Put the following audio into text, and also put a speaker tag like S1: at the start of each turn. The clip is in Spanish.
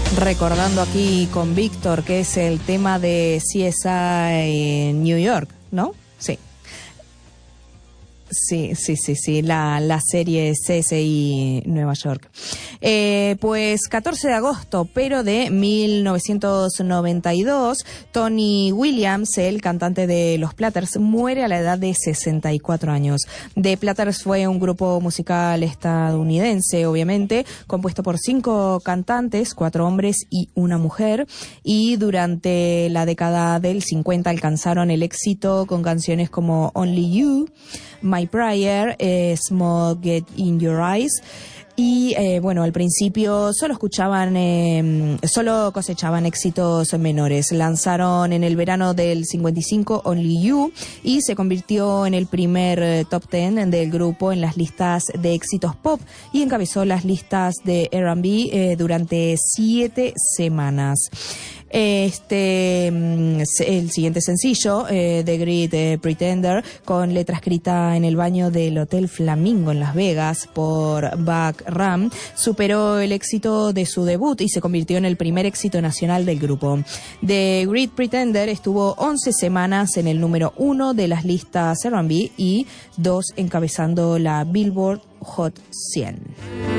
S1: Recordando aquí con Víctor, que es el tema de CSI New York, ¿no? Sí. Sí, la serie CSI Nueva York. Pues 14 de agosto, pero de 1992, Tony Williams, el cantante de los Platters, muere a la edad de 64 años. The Platters fue un grupo musical estadounidense, obviamente, compuesto por 5 cantantes, 4 hombres y una mujer, y durante la década del 50 alcanzaron el éxito con canciones como Only You, My Prayer, Smoke in Your Eyes. Y bueno, al principio solo cosechaban éxitos menores. Lanzaron en el verano del 55 Only You y se convirtió en el primer top 10 del grupo en las listas de éxitos pop y encabezó las listas de R&B durante 7 semanas. El siguiente sencillo, The Great Pretender, con letra escrita en el baño del Hotel Flamingo en Las Vegas por Buck Ram, superó el éxito de su debut y se convirtió en el primer éxito nacional del grupo. The Great Pretender estuvo 11 semanas en el número 1 de las listas R&B y 2 encabezando la Billboard Hot 100.